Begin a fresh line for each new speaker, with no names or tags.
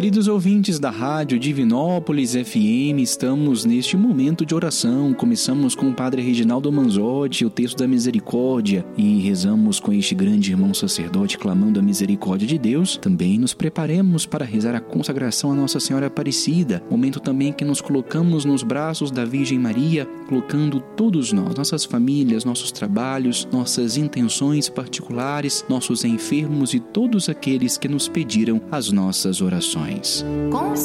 Queridos ouvintes da Rádio Divinópolis FM, estamos neste momento de oração. Começamos com o Padre Reginaldo Manzotti, o texto da misericórdia, e rezamos com este grande irmão sacerdote clamando a misericórdia de Deus. Também nos preparemos para rezar a consagração a Nossa Senhora Aparecida, momento também que nos colocamos nos braços da Virgem Maria, colocando todos nós, nossas famílias, nossos trabalhos, nossas intenções particulares, nossos enfermos e todos aqueles que nos pediram as nossas orações.